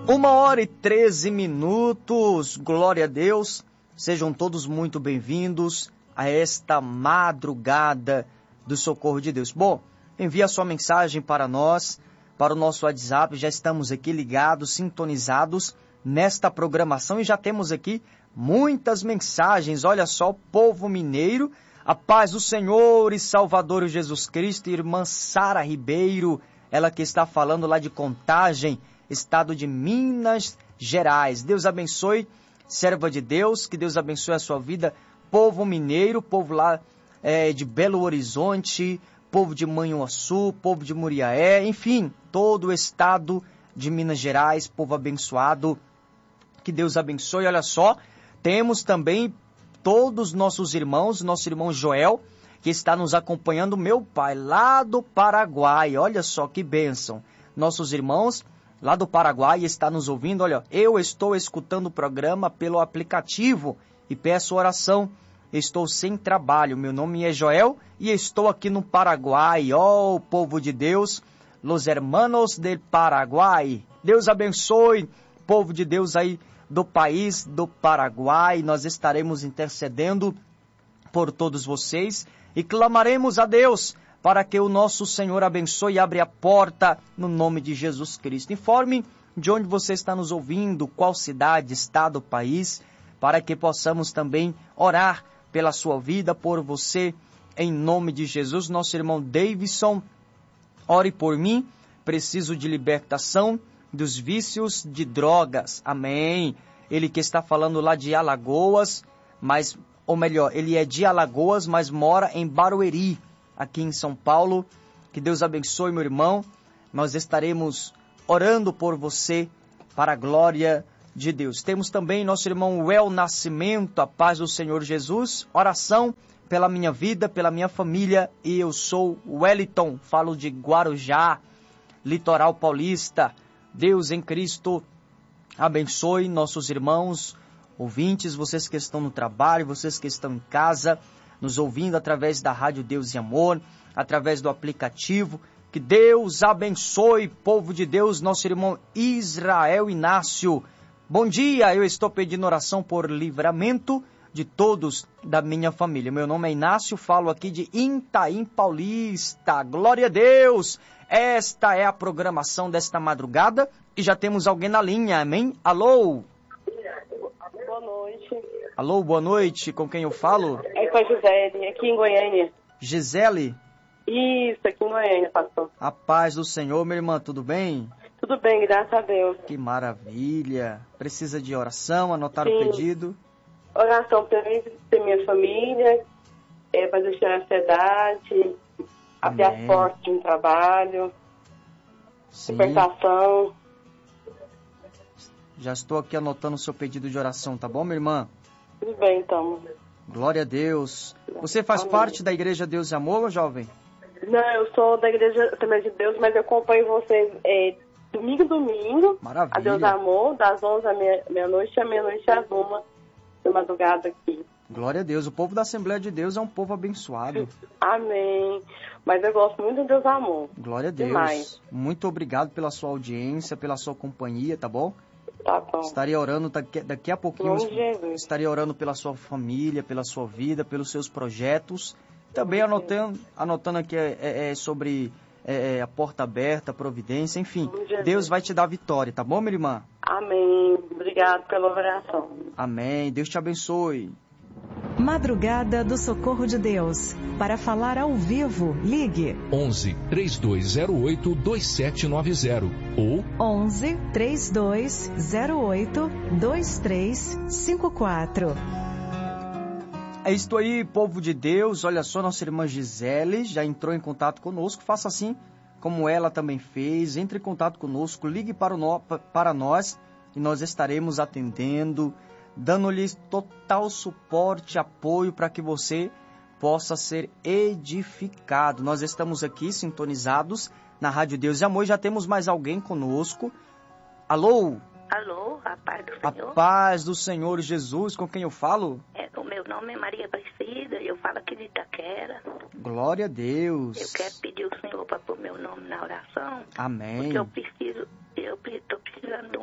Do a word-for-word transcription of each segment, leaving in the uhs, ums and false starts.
Uma hora e treze minutos, glória a Deus. Sejam todos muito bem-vindos a esta madrugada do Socorro de Deus. Bom, envie a sua mensagem para nós, para o nosso WhatsApp. Já estamos aqui ligados, sintonizados nesta programação e já temos aqui muitas mensagens. Olha só, povo mineiro, a paz do Senhor e Salvador Jesus Cristo, irmã Sara Ribeiro, ela que está falando lá de Contagem, estado de Minas Gerais. Deus abençoe, serva de Deus, que Deus abençoe a sua vida, povo mineiro, povo lá é, de Belo Horizonte, povo de Manhuaçu, povo de Muriaé, enfim, todo o estado de Minas Gerais, povo abençoado, que Deus abençoe. Olha só, temos também todos os nossos irmãos, nosso irmão Joel, que está nos acompanhando, meu pai, lá do Paraguai. Olha só que bênção. Nossos irmãos lá do Paraguai está nos ouvindo. Olha, eu estou escutando o programa pelo aplicativo e peço oração. Estou sem trabalho. Meu nome é Joel e estou aqui no Paraguai. Ó, oh, povo de Deus, los hermanos del Paraguai. Deus abençoe, povo de Deus aí do país do Paraguai. Nós estaremos intercedendo por todos vocês e clamaremos a Deus para que o nosso Senhor abençoe e abra a porta no nome de Jesus Cristo. Informe de onde você está nos ouvindo, qual cidade, estado, país, para que possamos também orar pela sua vida, por você, em nome de Jesus. Nosso irmão Davidson, ore por mim, preciso de libertação dos vícios de drogas. Amém. Ele que está falando lá de Alagoas, mas, ou melhor, ele é de Alagoas, mas mora em Barueri, aqui em São Paulo. Que Deus abençoe, meu irmão. Nós estaremos orando por você para a glória de Deus. Temos também nosso irmão Well Nascimento, a paz do Senhor Jesus. Oração pela minha vida, pela minha família. E eu sou Wellington, falo de Guarujá, litoral paulista. Deus em Cristo abençoe nossos irmãos ouvintes, vocês que estão no trabalho, vocês que estão em casa, nos ouvindo através da Rádio Deus e Amor, através do aplicativo. Que Deus abençoe, povo de Deus, nosso irmão Israel Inácio. Bom dia, eu estou pedindo oração por livramento de todos da minha família. Meu nome é Inácio, falo aqui de Itaim Paulista. Glória a Deus! Esta é a programação desta madrugada e já temos alguém na linha, amém? Alô? Boa noite. Alô, boa noite, com quem eu falo? É com a Gisele, aqui em Goiânia. Gisele? Isso, aqui em Goiânia, pastor. A paz do Senhor, minha irmã, tudo bem? Tudo bem, graças a Deus. Que maravilha. Precisa de oração, anotar Sim. o pedido? Oração para mim, para minha família, é, para deixar a ansiedade, abrir as portas de um trabalho, Sim. libertação. Já estou aqui anotando o seu pedido de oração, tá bom, minha irmã? Tudo bem, então. Glória a Deus. Você faz Amém. parte da Igreja Deus e Amor, jovem? Não, eu sou da Igreja Assembleia de Deus, mas eu acompanho vocês é, domingo a domingo. Maravilha. A Deus Amor, das onze à meia-noite e à meia-noite às uma da madrugada aqui. Glória a Deus. O povo da Assembleia de Deus é um povo abençoado. Amém. Mas eu gosto muito de Deus Amor. Glória a Deus. Demais. Muito obrigado pela sua audiência, pela sua companhia, tá bom? Tá bom. Estaria orando daqui, daqui a pouquinho. Em nome de Jesus. Estaria orando pela sua família, pela sua vida, pelos seus projetos. Também anotando, anotando aqui é, é, é sobre é, a porta aberta, a providência, enfim. Deus vai te dar vitória, tá bom, minha irmã? Amém. Obrigado pela oração. Amém. Deus te abençoe. Madrugada do Socorro de Deus. Para falar ao vivo, ligue onze, três dois zero oito, dois sete nove zero ou onze, três dois zero oito, dois três cinco quatro. É isto aí, povo de Deus. Olha só, nossa irmã Gisele já entrou em contato conosco. Faça assim como ela também fez. Entre em contato conosco, ligue para, o no, para nós e nós estaremos atendendo, dando-lhes total suporte, apoio para que você possa ser edificado. Nós estamos aqui sintonizados na Rádio Deus e Amor. Já temos mais alguém conosco. Alô? Alô, a paz do Senhor. A paz do Senhor Jesus, com quem eu falo? É, o meu nome é Maria Aparecida, eu falo aqui de Itaquera. Glória a Deus. Eu quero pedir ao Senhor para pôr meu nome na oração. Amém. Porque eu preciso, eu estou precisando de um milagre.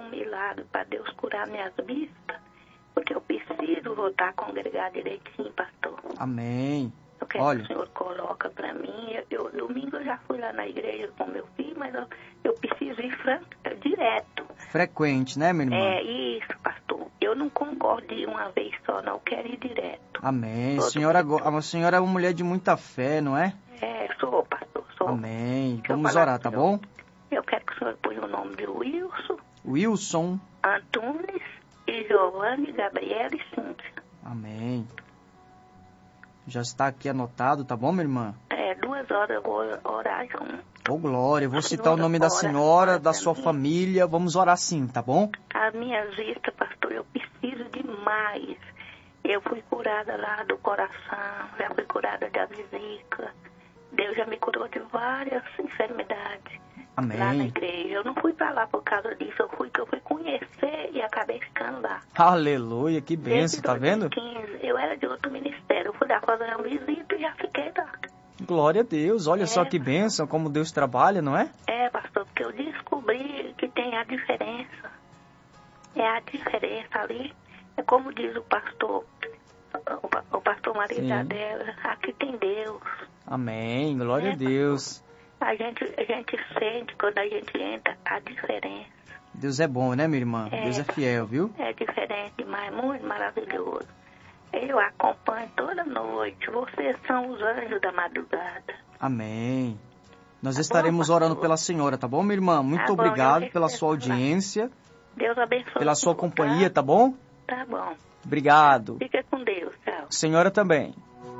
abençoado para Deus curar minhas vistas, porque eu preciso voltar a congregar direitinho, pastor. Amém. Eu quero Olha. que o senhor coloca para mim. Eu, eu, domingo eu já fui lá na igreja com meu filho, mas eu, eu preciso ir franco, direto. Frequente, né, minha irmã? É isso, pastor. Eu não concordo de uma vez só, não. Eu quero ir direto. Amém. A Todo senhora, mundo. a senhora é uma mulher de muita fé, não é? É, sou, pastor, sou. Amém. Deixa eu Vamos falar orar, tá pro senhor. bom? Eu quero que o senhor ponha o nome de Wilson, Wilson. Antunes e Giovanni, Gabriela e Cíntia. Amém. Já está aqui anotado, tá bom, minha irmã? É, duas horas eu vou orar junto. Ô, Glória, eu vou A citar o senhora nome da ora, senhora, ora da pra sua mim. família. Vamos orar sim, tá bom? As minhas vistas, pastor, eu preciso demais. Eu fui curada lá do coração, já fui curada da vesícula. Deus já me curou de várias enfermidades. Amém. Lá na igreja. Eu não fui pra lá por causa disso, eu fui que eu fui conhecer e acabei ficando lá. Aleluia, que benção, Desde tá vendo? dois mil e quinze, eu era de outro ministério, eu fui lá fazer uma visita e já fiquei lá. Glória a Deus, olha É. só que benção, como Deus trabalha, não é? É, pastor, porque eu descobri que tem a diferença. É a diferença ali. É como diz o pastor, o, pa- o pastor Maria Sim. Isabela, aqui tem Deus. Amém, glória É, a Deus. A gente, a gente sente quando a gente entra a diferença. Deus é bom, né, minha irmã? É. Deus é fiel, viu? É diferente demais, muito maravilhoso. Eu acompanho toda noite. Vocês são os anjos da madrugada. Amém. Nós Tá estaremos bom, orando pastor. pela senhora, tá bom, minha irmã? Muito Tá bom, obrigado eu pela recebo sua lá. audiência, Deus abençoe. pela sua tá? companhia, tá bom? Tá bom. Obrigado. Fica com Deus, tchau. Senhora também.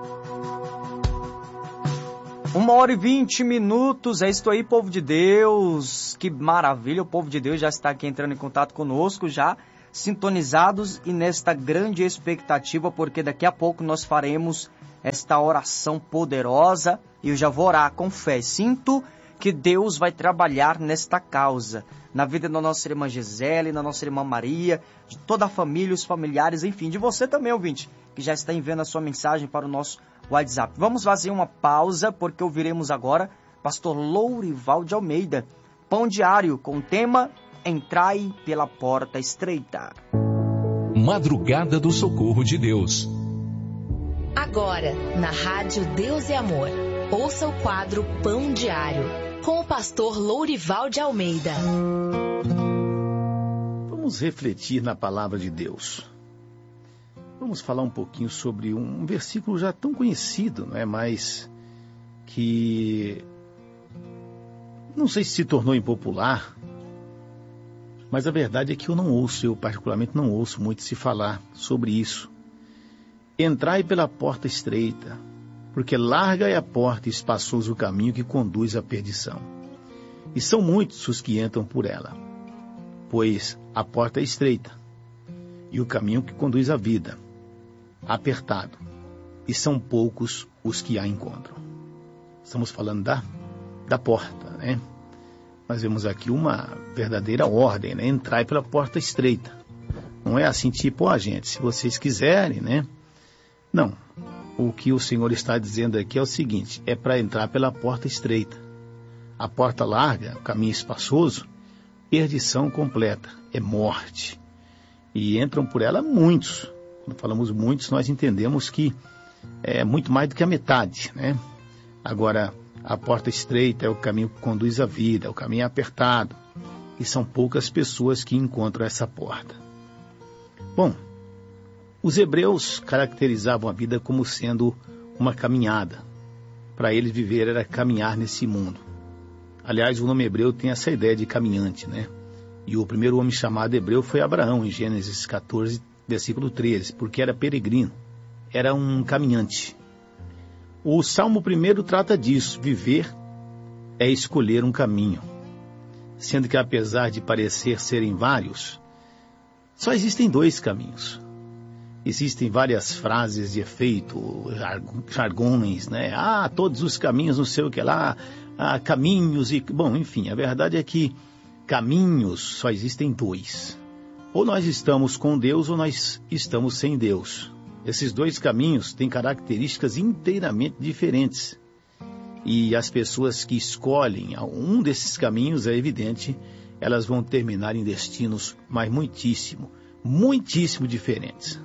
Uma hora e vinte minutos, é isso aí, povo de Deus. Que maravilha, o povo de Deus já está aqui entrando em contato conosco, já sintonizados e nesta grande expectativa, porque daqui a pouco nós faremos esta oração poderosa e eu já vou orar com fé. Sinto que Deus vai trabalhar nesta causa, na vida da nossa irmã Gisele, da nossa irmã Maria, de toda a família, os familiares, enfim, de você também, ouvinte, que já está enviando a sua mensagem para o nosso WhatsApp. Vamos fazer uma pausa, porque ouviremos agora pastor Lourival de Almeida, Pão Diário, com o tema Entrai pela Porta Estreita. Madrugada do Socorro de Deus. Agora, na Rádio Deus e Amor, ouça o quadro Pão Diário, com o pastor Lourival de Almeida. Vamos refletir na palavra de Deus. Vamos falar um pouquinho sobre um versículo já tão conhecido, não é? Mas que não sei se se tornou impopular, mas a verdade é que eu não ouço, eu particularmente não ouço muito se falar sobre isso. Entrai pela porta estreita, porque larga é a porta e espaçoso o caminho que conduz à perdição. E são muitos os que entram por ela, pois a porta é estreita e o caminho que conduz à vida apertado, e são poucos os que a encontram. Estamos falando da, da porta, né? Nós vemos aqui uma verdadeira ordem, né? Entrai pela porta estreita. Não é assim tipo, ó, gente, se vocês quiserem, né? Não. O que o Senhor está dizendo aqui é o seguinte, é para entrar pela porta estreita. A porta larga, o caminho espaçoso, perdição completa, é morte. E entram por ela muitos. Quando falamos muitos, nós entendemos que é muito mais do que a metade, né? Agora, a porta estreita é o caminho que conduz à vida, é o caminho apertado. E são poucas pessoas que encontram essa porta. Bom, os hebreus caracterizavam a vida como sendo uma caminhada. Para eles viver era caminhar nesse mundo. Aliás, o nome hebreu tem essa ideia de caminhante, né? E o primeiro homem chamado hebreu foi Abraão, em Gênesis catorze, versículo treze, porque era peregrino, era um caminhante. O Salmo primeiro trata disso, viver é escolher um caminho. Sendo que apesar de parecer serem vários, só existem dois caminhos. Existem várias frases de efeito, jargões, né? Ah, todos os caminhos, não sei o que lá, ah, caminhos e... Bom, enfim, a verdade é que caminhos só existem dois. Ou nós estamos com Deus ou nós estamos sem Deus. Esses dois caminhos têm características inteiramente diferentes. E as pessoas que escolhem um desses caminhos, é evidente, elas vão terminar em destinos, mas muitíssimo, muitíssimo diferentes.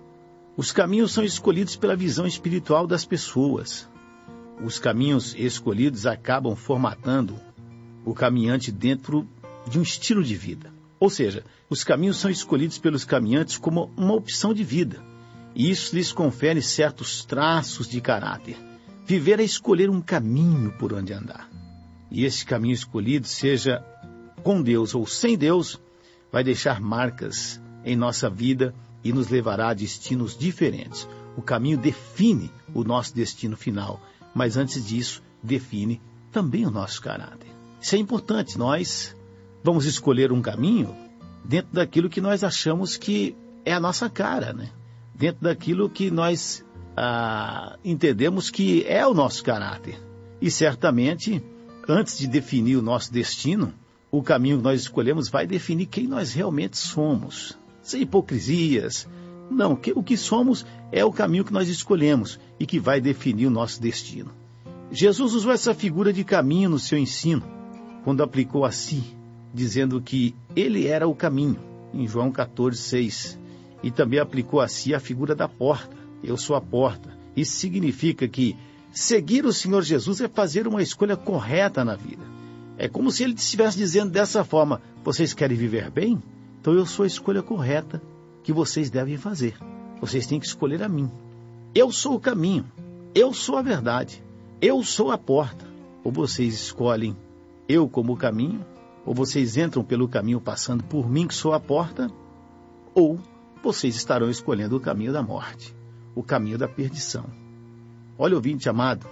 Os caminhos são escolhidos pela visão espiritual das pessoas. Os caminhos escolhidos acabam formatando o caminhante dentro de um estilo de vida. Ou seja, os caminhos são escolhidos pelos caminhantes como uma opção de vida. E isso lhes confere certos traços de caráter. Viver é escolher um caminho por onde andar. E esse caminho escolhido, seja com Deus ou sem Deus, vai deixar marcas em nossa vida e nos levará a destinos diferentes. O caminho define o nosso destino final, mas antes disso, define também o nosso caráter. Isso é importante. Nós vamos escolher um caminho dentro daquilo que nós achamos que é a nossa cara, né? Dentro daquilo que nós ah, entendemos que é o nosso caráter. E certamente, antes de definir o nosso destino, o caminho que nós escolhemos vai definir quem nós realmente somos. Sem hipocrisias. Não, que, o que somos é o caminho que nós escolhemos e que vai definir o nosso destino. Jesus usou essa figura de caminho no seu ensino, quando aplicou a si, dizendo que ele era o caminho, em João quatorze, seis. E também aplicou a si a figura da porta. Eu sou a porta. Isso significa que seguir o Senhor Jesus é fazer uma escolha correta na vida. É como se ele estivesse dizendo dessa forma: vocês querem viver bem? Então eu sou a escolha correta que vocês devem fazer. Vocês têm que escolher a mim. Eu sou o caminho. Eu sou a verdade. Eu sou a porta. Ou vocês escolhem eu como o caminho, ou vocês entram pelo caminho passando por mim, que sou a porta, ou vocês estarão escolhendo o caminho da morte, o caminho da perdição. Olha, ouvinte amado,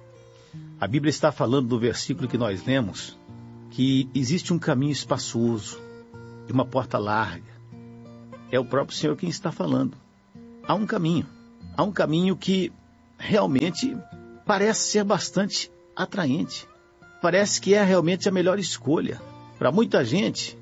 a Bíblia está falando do versículo que nós lemos, que existe um caminho espaçoso e uma porta larga. É o próprio Senhor quem está falando. Há um caminho, há um caminho que realmente parece ser bastante atraente. Parece que é realmente a melhor escolha. Para muita gente,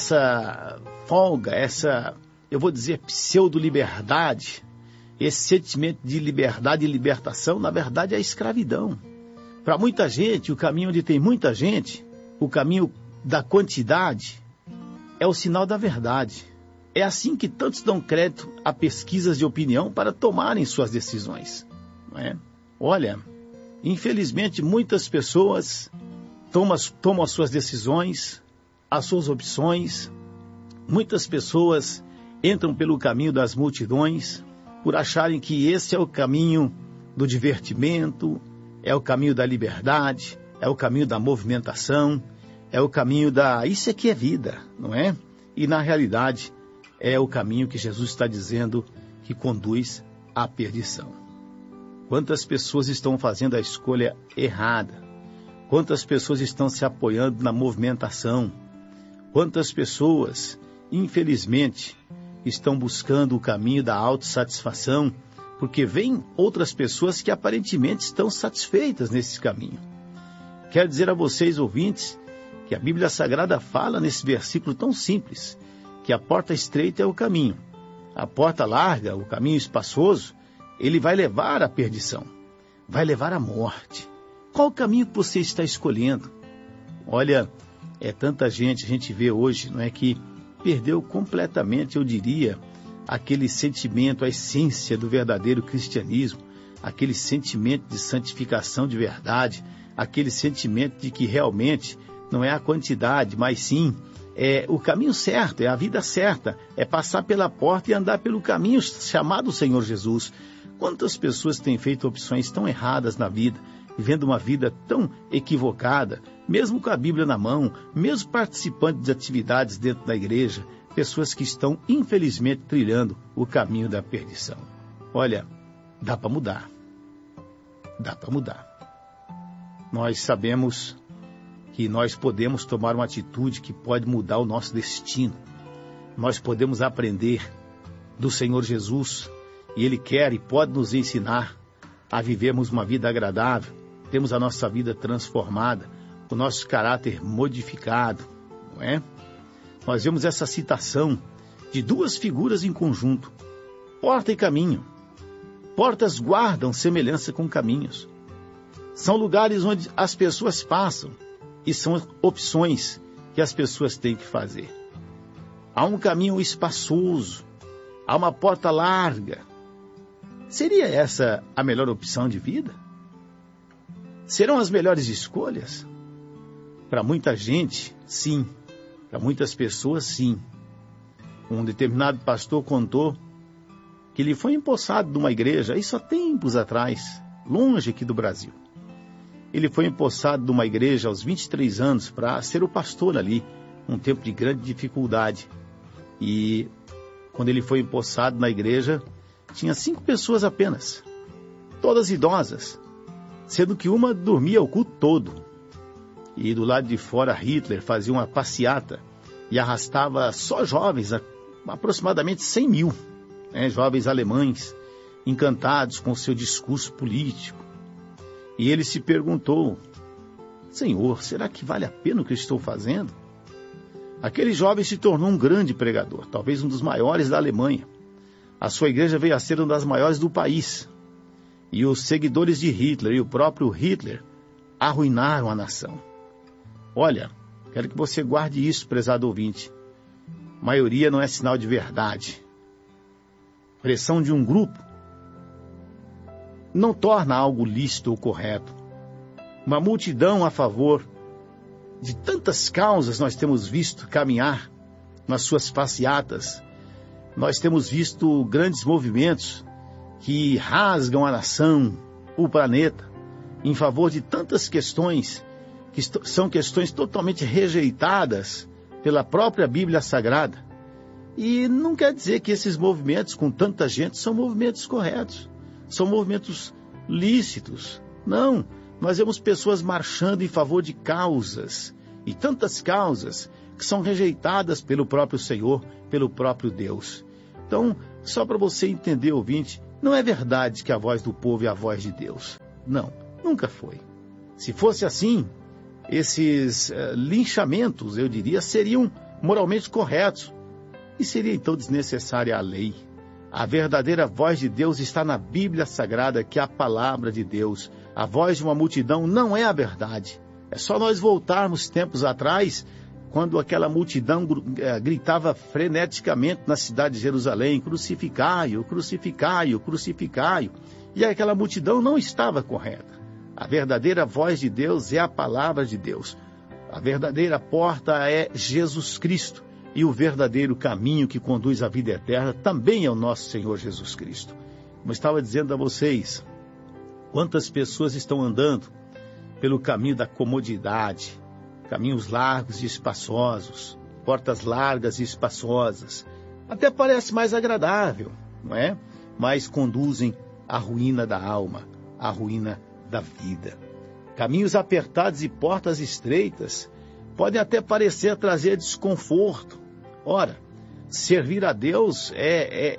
essa folga, essa, eu vou dizer, pseudo-liberdade, esse sentimento de liberdade e libertação, na verdade, é a escravidão. Para muita gente, o caminho onde tem muita gente, o caminho da quantidade, é o sinal da verdade. É assim que tantos dão crédito a pesquisas de opinião para tomarem suas decisões. Não é? Olha, infelizmente, muitas pessoas tomam, tomam as suas decisões, as suas opções. Muitas pessoas entram pelo caminho das multidões por acharem que esse é o caminho do divertimento, é o caminho da liberdade, é o caminho da movimentação, é o caminho da... Isso aqui é vida, não é? E, na realidade, é o caminho que Jesus está dizendo que conduz à perdição. Quantas pessoas estão fazendo a escolha errada? Quantas pessoas estão se apoiando na movimentação? Quantas pessoas, infelizmente, estão buscando o caminho da autossatisfação, porque vêm outras pessoas que aparentemente estão satisfeitas nesse caminho. Quero dizer a vocês, ouvintes, que a Bíblia Sagrada fala nesse versículo tão simples, que a porta estreita é o caminho. A porta larga, o caminho espaçoso, ele vai levar à perdição, vai levar à morte. Qual o caminho que você está escolhendo? Olha, é tanta gente, a gente vê hoje, não é, que perdeu completamente, eu diria, aquele sentimento, a essência do verdadeiro cristianismo, aquele sentimento de santificação de verdade, aquele sentimento de que realmente não é a quantidade, mas sim é o caminho certo, é a vida certa, é passar pela porta e andar pelo caminho chamado Senhor Jesus. Quantas pessoas têm feito opções tão erradas na vida, vivendo uma vida tão equivocada, mesmo com a Bíblia na mão, mesmo participando de atividades dentro da igreja, pessoas que estão, infelizmente, trilhando o caminho da perdição. Olha, dá para mudar. Dá para mudar. Nós sabemos que nós podemos tomar uma atitude que pode mudar o nosso destino. Nós podemos aprender do Senhor Jesus, e Ele quer e pode nos ensinar a vivermos uma vida agradável, temos a nossa vida transformada, o nosso caráter modificado, não é? Nós vemos essa citação de duas figuras em conjunto, porta e caminho. Portas guardam semelhança com caminhos. São lugares onde as pessoas passam e são opções que as pessoas têm que fazer. Há um caminho espaçoso, há uma porta larga. Seria essa a melhor opção de vida? Serão as melhores escolhas? Para muita gente, sim. Para muitas pessoas, sim. Um determinado pastor contou que ele foi empossado de uma igreja, isso há tempos atrás, longe aqui do Brasil. Ele foi empossado de uma igreja aos vinte e três anos para ser o pastor ali, um tempo de grande dificuldade. E quando ele foi empossado na igreja, tinha cinco pessoas apenas, todas idosas, sendo que uma dormia o culto todo. E do lado de fora Hitler fazia uma passeata e arrastava só jovens, aproximadamente cem mil, né, jovens alemães, encantados com o seu discurso político. E ele se perguntou: Senhor, será que vale a pena o que eu estou fazendo? Aquele jovem se tornou um grande pregador, talvez um dos maiores da Alemanha. A sua igreja veio a ser uma das maiores do país. E os seguidores de Hitler e o próprio Hitler arruinaram a nação. Olha, quero que você guarde isso, prezado ouvinte. Maioria não é sinal de verdade. Pressão de um grupo não torna algo lícito ou correto. Uma multidão a favor de tantas causas nós temos visto caminhar nas suas passeatas. Nós temos visto grandes movimentos que rasgam a nação, o planeta, em favor de tantas questões que são questões totalmente rejeitadas pela própria Bíblia Sagrada. E não quer dizer que esses movimentos com tanta gente são movimentos corretos, são movimentos lícitos. Não, nós vemos pessoas marchando em favor de causas, e tantas causas que são rejeitadas pelo próprio Senhor, pelo próprio Deus. Então, só para você entender, ouvinte, não é verdade que a voz do povo é a voz de Deus. Não, nunca foi. Se fosse assim, esses uh, linchamentos, eu diria, seriam moralmente corretos. E seria então desnecessária a lei. A verdadeira voz de Deus está na Bíblia Sagrada, que é a palavra de Deus. A voz de uma multidão não é a verdade. É só nós voltarmos tempos atrás, quando aquela multidão gritava freneticamente na cidade de Jerusalém: crucificai-o, crucificai-o, crucificai-o. E aquela multidão não estava correta. A verdadeira voz de Deus é a palavra de Deus. A verdadeira porta é Jesus Cristo. E o verdadeiro caminho que conduz à vida eterna também é o nosso Senhor Jesus Cristo. Como eu estava dizendo a vocês, quantas pessoas estão andando pelo caminho da comodidade, caminhos largos e espaçosos, portas largas e espaçosas. Até parece mais agradável, não é? Mas conduzem à ruína da alma, à ruína da vida. Caminhos apertados e portas estreitas podem até parecer trazer desconforto. Ora, servir a Deus é, é,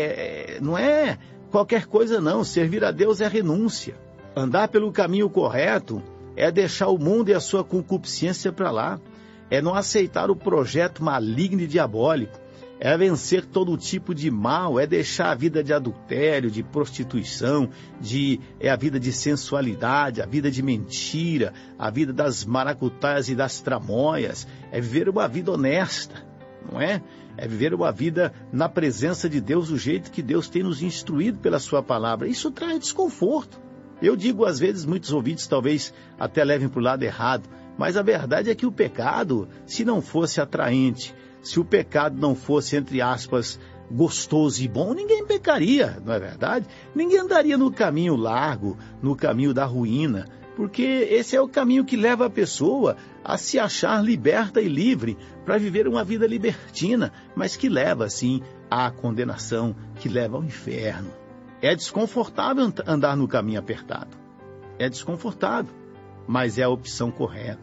é, é, não é qualquer coisa não. Servir a Deus é renúncia. Andar pelo caminho correto é deixar o mundo e a sua concupiscência para lá. É não aceitar o projeto maligno e diabólico. É vencer todo tipo de mal, é deixar a vida de adultério, de prostituição, de, é a vida de sensualidade, a vida de mentira, a vida das maracutaias e das tramóias. É viver uma vida honesta, não é? É viver uma vida na presença de Deus, do jeito que Deus tem nos instruído pela sua palavra. Isso traz desconforto. Eu digo, às vezes, muitos ouvintes talvez até levem para o lado errado, mas a verdade é que o pecado, se não fosse atraente, se o pecado não fosse, entre aspas, gostoso e bom, ninguém pecaria, não é verdade? Ninguém andaria no caminho largo, no caminho da ruína, porque esse é o caminho que leva a pessoa a se achar liberta e livre para viver uma vida libertina, mas que leva, sim, à condenação, que leva ao inferno. É desconfortável andar no caminho apertado. É desconfortável, mas é a opção correta.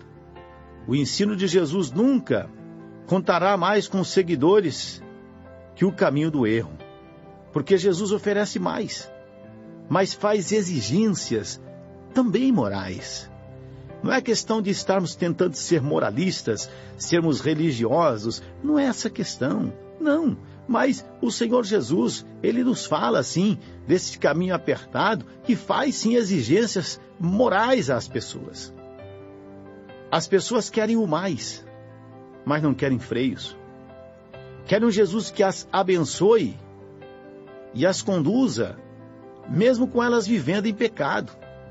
O ensino de Jesus nunca contará mais com os seguidores que o caminho do erro, porque Jesus oferece mais, mas faz exigências também morais. Não é questão de estarmos tentando ser moralistas, sermos religiosos, não é essa questão, não. Mas o Senhor Jesus, Ele nos fala, assim, desse caminho apertado, que faz, sim, exigências morais às pessoas. As pessoas querem o mais. mas não querem freios. Querem um Jesus que as abençoe e as conduza, mesmo com elas vivendo em pecado.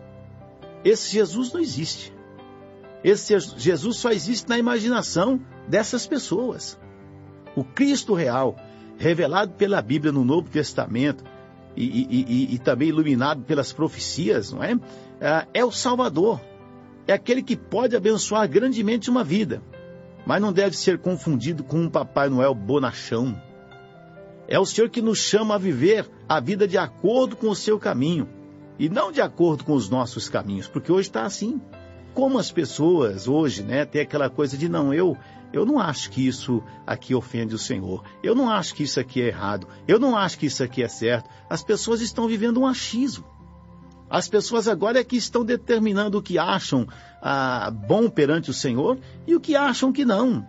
Esse Jesus não existe. Esse Jesus só existe na imaginação dessas pessoas. O Cristo real, revelado pela Bíblia no Novo Testamento e, e, e, e também iluminado pelas profecias, não é? É o Salvador. É aquele que pode abençoar grandemente uma vida, mas não deve ser confundido com um Papai Noel bonachão. É o Senhor que nos chama a viver a vida de acordo com o seu caminho e não de acordo com os nossos caminhos, porque hoje está assim. Como as pessoas hoje, né, tem aquela coisa de não, eu, eu não acho que isso aqui ofende o Senhor, eu não acho que isso aqui é errado, eu não acho que isso aqui é certo. As pessoas estão vivendo um achismo. As pessoas agora é que estão determinando o que acham ah, bom perante o Senhor e o que acham que não.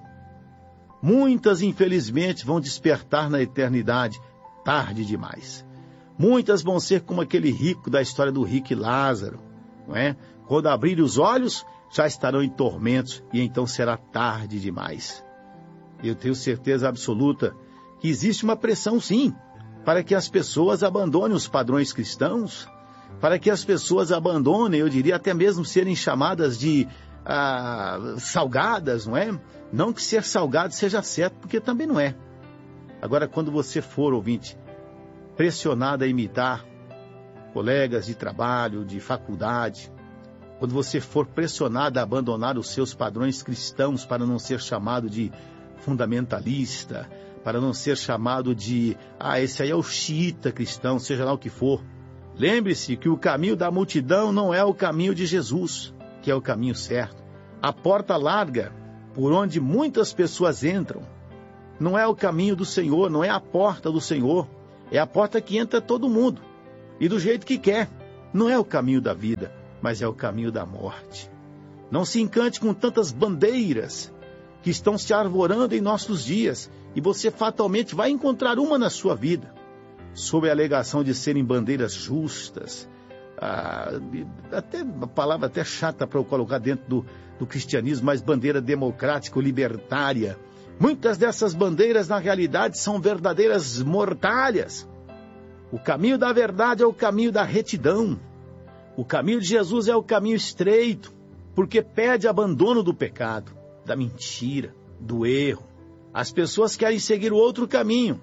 Muitas, infelizmente, vão despertar na eternidade tarde demais. Muitas vão ser como aquele rico da história do rico e Lázaro, não é? Quando abrirem os olhos, já estarão em tormentos e então será tarde demais. Eu tenho certeza absoluta que existe uma pressão, sim, para que as pessoas abandonem os padrões cristãos, para que as pessoas abandonem, eu diria até mesmo serem chamadas de ah, salgadas, não é? Não que ser salgado seja certo, porque também não é. Agora, quando você for, ouvinte, pressionado a imitar colegas de trabalho, de faculdade, quando você for pressionado a abandonar os seus padrões cristãos para não ser chamado de fundamentalista, para não ser chamado de, ah, esse aí é o xiita cristão, seja lá o que for, lembre-se que o caminho da multidão não é o caminho de Jesus, que é o caminho certo. A porta larga, por onde muitas pessoas entram, não é o caminho do Senhor, não é a porta do Senhor, é a porta que entra todo mundo, e do jeito que quer. Não é o caminho da vida, mas é o caminho da morte. Não se encante com tantas bandeiras que estão se arvorando em nossos dias, e você fatalmente vai encontrar uma na sua vida, sob a alegação de serem bandeiras justas, ah, até uma palavra até chata para eu colocar dentro do, do cristianismo, mas bandeira democrática ou libertária. Muitas dessas bandeiras, na realidade, são verdadeiras mortalhas. O caminho da verdade é o caminho da retidão. O caminho de Jesus é o caminho estreito, porque pede abandono do pecado, da mentira, do erro. As pessoas querem seguir o outro caminho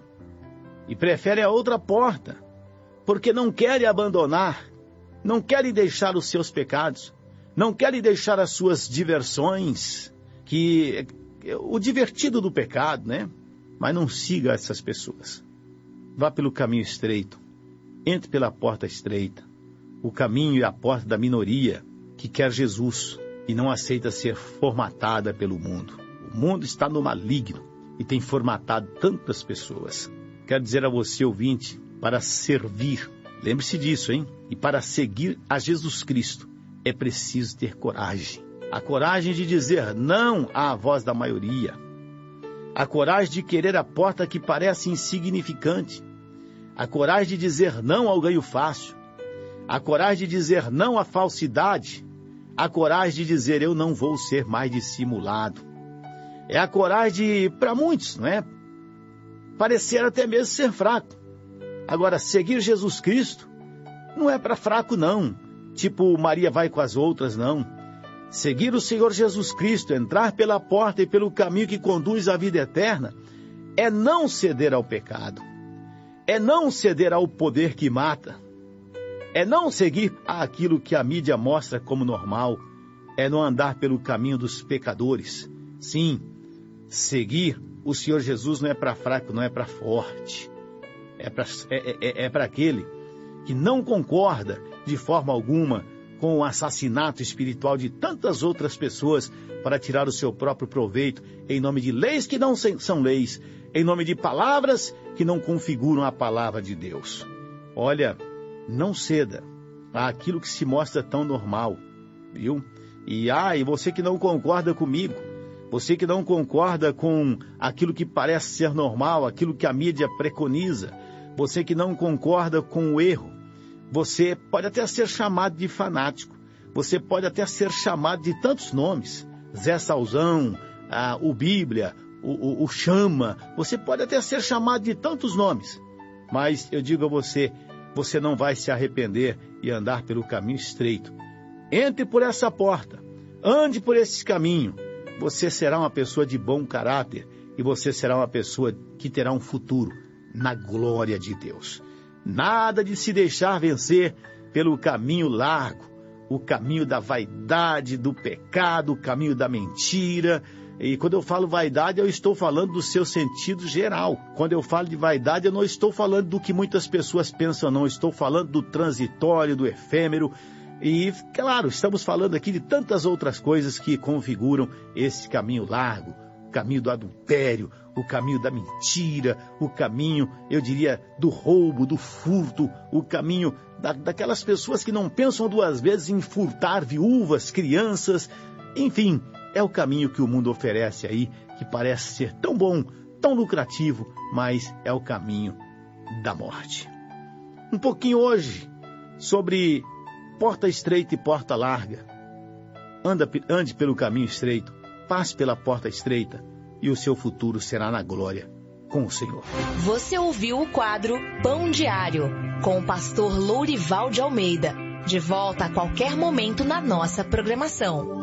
e preferem a outra porta, porque não querem abandonar, não querem deixar os seus pecados, não querem deixar as suas diversões, que o divertido do pecado, né? Mas não siga essas pessoas. Vá pelo caminho estreito, entre pela porta estreita, o caminho e a porta da minoria que quer Jesus e não aceita ser formatada pelo mundo. O mundo está no maligno e tem formatado tantas pessoas. Quero dizer a você, ouvinte, para servir, lembre-se disso, hein? E para seguir a Jesus Cristo, é preciso ter coragem. A coragem de dizer não à voz da maioria. A coragem de querer a porta que parece insignificante. A coragem de dizer não ao ganho fácil. A coragem de dizer não à falsidade. A coragem de dizer eu não vou ser mais dissimulado. É a coragem de, para muitos, não é? Parecer até mesmo ser fraco. Agora, seguir Jesus Cristo não é para fraco, não. Tipo, Maria vai com as outras, não. Seguir o Senhor Jesus Cristo, entrar pela porta e pelo caminho que conduz à vida eterna, é não ceder ao pecado. É não ceder ao poder que mata. É não seguir aquilo que a mídia mostra como normal. É não andar pelo caminho dos pecadores. Sim, seguir o Senhor Jesus não é para fraco, não é para forte. É para é, é, é para aquele que não concorda de forma alguma com o assassinato espiritual de tantas outras pessoas para tirar o seu próprio proveito em nome de leis que não são leis, em nome de palavras que não configuram a palavra de Deus. Olha, não ceda àquilo que se mostra tão normal, viu? E, ah, e você que não concorda comigo, você que não concorda com aquilo que parece ser normal, aquilo que a mídia preconiza, você que não concorda com o erro, você pode até ser chamado de fanático, você pode até ser chamado de tantos nomes, Zé Salzão, ah, o Bíblia, o, o, o Chama, você pode até ser chamado de tantos nomes, mas eu digo a você, você não vai se arrepender e andar pelo caminho estreito. Entre por essa porta, ande por esse caminho, você será uma pessoa de bom caráter e você será uma pessoa que terá um futuro na glória de Deus. Nada de se deixar vencer pelo caminho largo, o caminho da vaidade, do pecado, o caminho da mentira. E quando eu falo vaidade, eu estou falando do seu sentido geral. Quando eu falo de vaidade, eu não estou falando do que muitas pessoas pensam, não. Estou falando do transitório, do efêmero. E, claro, estamos falando aqui de tantas outras coisas que configuram esse caminho largo, o caminho do adultério, o caminho da mentira, o caminho, eu diria, do roubo, do furto, o caminho da, daquelas pessoas que não pensam duas vezes em furtar viúvas, crianças, enfim, é o caminho que o mundo oferece aí, que parece ser tão bom, tão lucrativo, mas é o caminho da morte. Um pouquinho hoje sobre porta estreita e porta larga. Anda, ande pelo caminho estreito, passe pela porta estreita e o seu futuro será na glória com o Senhor. Você ouviu o quadro Pão Diário, com o pastor Lourival de Almeida. De volta a qualquer momento na nossa programação.